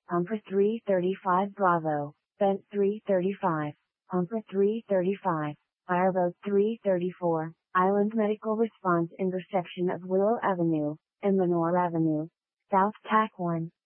Umper 335 Bravo, Bent 335, Umper 335, Fireboat 334, Island Medical Response intersection of Willow Avenue and Lenore Avenue, South Tack 1.